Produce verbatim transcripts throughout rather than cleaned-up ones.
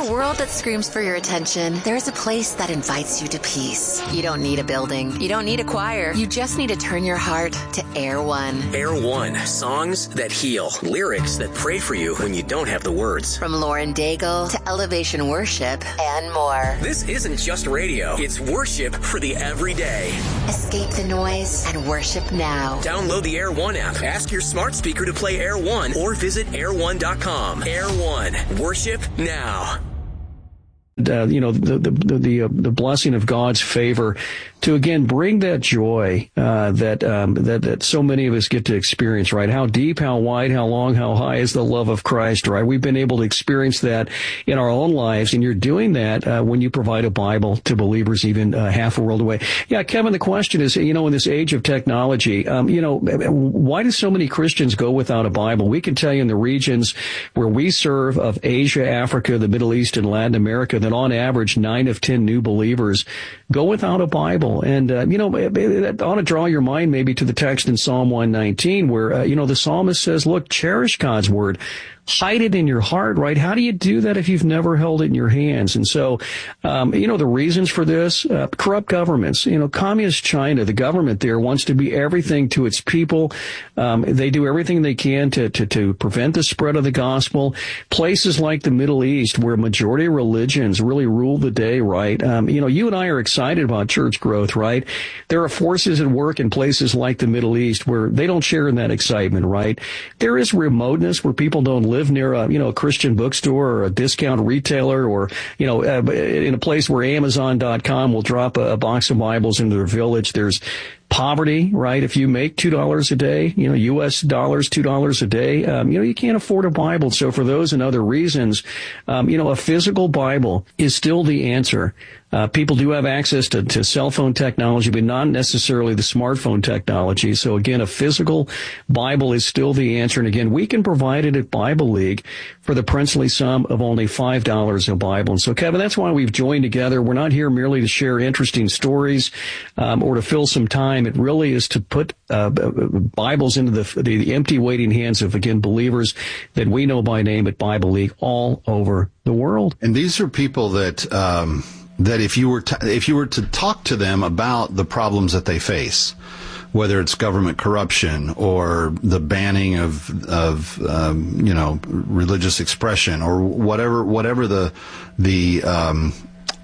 a world that screams for your attention, there's a place that invites you to peace. You don't need a building. You don't need a choir. You just need to turn your heart to Air One. Air One. Songs that heal. Lyrics that pray for you when you don't have the words. From Lauren Daigle to Elevation Worship and more. This isn't just radio. It's worship for the everyday. Escape the noise and worship now. Download the Air One app. Ask your smart speaker to play Air One or visit air one dot com. Air One. Worship now. Uh, you know, the the the, the, uh, the blessing of God's favor to, again, bring that joy uh, that um, that that so many of us get to experience, right? How deep, how wide, how long, how high is the love of Christ, right? We've been able to experience that in our own lives, and you're doing that uh, when you provide a Bible to believers even uh, half a world away. Yeah, Kevin, the question is, you know, in this age of technology, um, you know, why do so many Christians go without a Bible? We can tell you in the regions where we serve of Asia, Africa, the Middle East, and Latin America that on average nine of ten new believers go without a Bible. And, uh, you know, it ought to draw your mind maybe to the text in Psalm one nineteen where, uh, you know, the psalmist says, look, cherish God's word. Hide it in your heart, right? How do you do that if you've never held it in your hands? And so, um, you know, the reasons for this, uh, corrupt governments, you know, communist China, the government there wants to be everything to its people. Um, they do everything they can to, to, to prevent the spread of the gospel. Places like the Middle East where majority of religions really rule the day, right? Um, you know, you and I are excited about church growth, right? There are forces at work in places like the Middle East where they don't share in that excitement, right? There is remoteness where people don't live near a, you know, a Christian bookstore or a discount retailer or, you know, uh, in a place where Amazon dot com will drop a, a box of Bibles into their village. There's poverty, right? If you make two dollars a day, you know, U S dollars, two dollars a day, um, you know, you can't afford a Bible. So for those and other reasons, um, you know, a physical Bible is still the answer. Uh, people do have access to, to cell phone technology, but not necessarily the smartphone technology. So again, a physical Bible is still the answer. And again, we can provide it at Bible League for the princely sum of only five dollars a Bible. And so, Kevin, that's why we've joined together. We're not here merely to share interesting stories um, or to fill some time. It really is to put uh, Bibles into the, the, the empty waiting hands of, again, believers that we know by name at Bible League all over the world. And these are people that um, that if you were to, if you were to talk to them about the problems that they face, whether it's government corruption or the banning of of um, you know religious expression or whatever whatever the the um,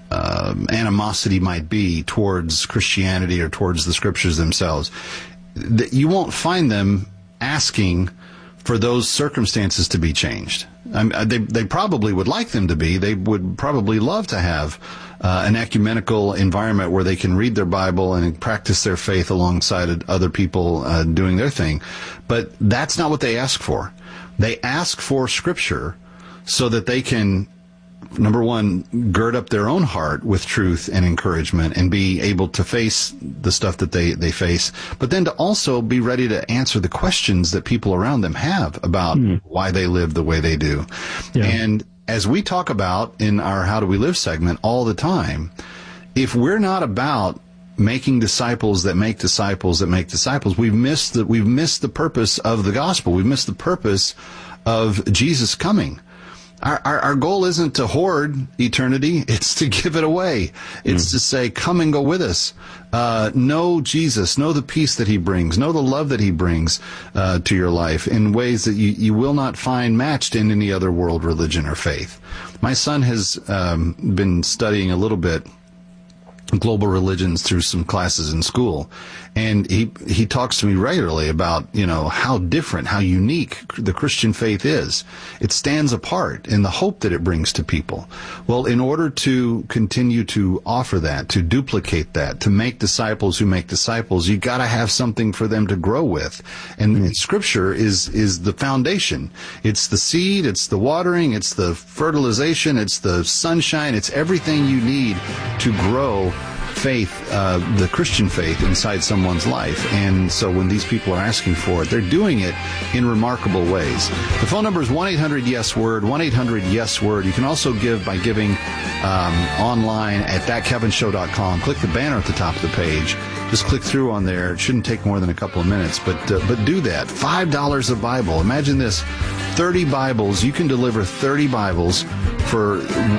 um, animosity might be towards Christianity or towards the scriptures themselves, that you won't find them asking for those circumstances to be changed. I mean, they they probably would like them to be. They would probably love to have uh, an ecumenical environment where they can read their Bible and practice their faith alongside other people uh, doing their thing. But that's not what they ask for. They ask for Scripture so that they can, number one, gird up their own heart with truth and encouragement and be able to face the stuff that they, they face, but then to also be ready to answer the questions that people around them have about mm. why they live the way they do. Yeah. And as we talk about in our How Do We Live segment all the time, if we're not about making disciples that make disciples that make disciples, we've missed the, we've missed the purpose of the gospel. We've missed the purpose of Jesus coming. Our, our, our goal isn't to hoard eternity. It's to give it away. It's mm. to say, come and go with us. Uh, know Jesus. Know the peace that he brings. Know the love that he brings uh, to your life in ways that you, you will not find matched in any other world religion or faith. My son has um, been studying a little bit global religions through some classes in school. And he, he talks to me regularly about, you know, how different, how unique the Christian faith is. It stands apart in the hope that it brings to people. Well, in order to continue to offer that, to duplicate that, to make disciples who make disciples, you gotta have something for them to grow with. And mm-hmm. Scripture is, is the foundation. It's the seed, it's the watering, it's the fertilization, it's the sunshine, it's everything you need to grow faith, uh, the Christian faith inside someone's life. And so when these people are asking for it, they're doing it in remarkable ways. The phone number is one eight hundred yes word, one eight hundred yes word. You can also give by giving um, online at that kevin show dot com. Click the banner at the top of the page. Just click through on there. It shouldn't take more than a couple of minutes, but uh, but do that. five dollars a Bible. Imagine this, thirty Bibles. You can deliver thirty Bibles for